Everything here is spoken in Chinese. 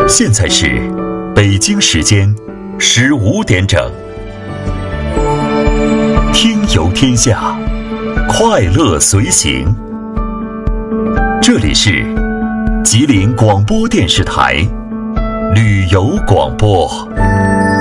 现在是北京时间15点整。听游天下，快乐随行。这里是吉林广播电视台旅游广播。